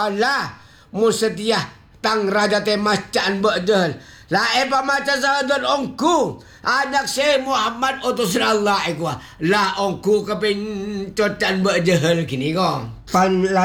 Alah, musetiah tang raja temas can bejel. La apa macam sahadat ongku. Anak saya Muhammad utus Allah ikwa. La ongku kepin cotan bejel kini kong. Pan